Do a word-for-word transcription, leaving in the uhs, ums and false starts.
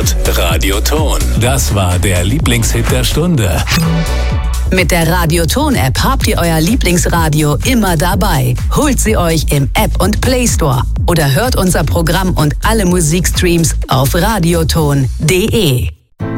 Hört Radioton. Das war der Lieblingshit der Stunde. Mit der Radioton-App habt ihr euer Lieblingsradio immer dabei. Holt sie euch im App- und Play Store oder hört unser Programm und alle Musikstreams auf radioton punkt de.